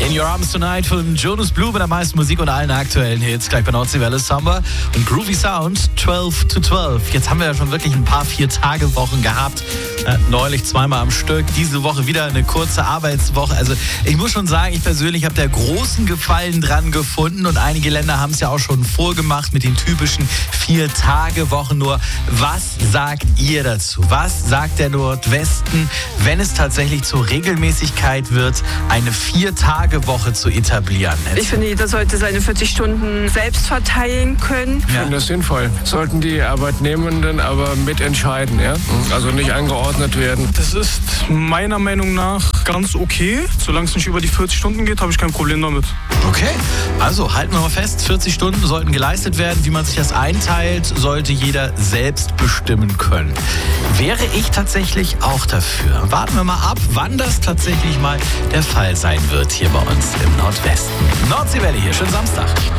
In Your Arms Tonight von Jonas Blue mit der meisten Musik und allen aktuellen Hits. Gleich bei Nordseewelle Samba und Groovy Sound 12 to 12. Jetzt haben wir ja schon wirklich ein paar 4-Tage-Wochen gehabt. Neulich zweimal am Stück. Diese Woche wieder eine kurze Arbeitswoche. Also ich muss schon sagen, ich persönlich habe da großen Gefallen dran gefunden. Und einige Länder haben es ja auch schon vorgemacht mit den typischen 4-Tage-Wochen. Nur was sagt ihr dazu? Was sagt der Nordwesten, wenn es tatsächlich zur Regelmäßigkeit wird, eine 4-Tage-Woche zu etablieren? Ich finde, jeder sollte seine 40 Stunden selbst verteilen können. Ich finde das sinnvoll. Sollten die Arbeitnehmenden aber mitentscheiden, ja? Also nicht angeordnet werden. Das ist meiner Meinung nach ganz okay. Solange es nicht über die 40 Stunden geht, habe ich kein Problem damit. Okay, also halten wir mal fest, 40 Stunden sollten geleistet werden. Wie man sich das einteilt, sollte jeder selbst bestimmen können. Wäre ich tatsächlich auch dafür. Warten wir mal ab, wann das tatsächlich mal der Fall sein wird hier bei uns im Nordwesten. Nordseewelle hier, schönen Samstag.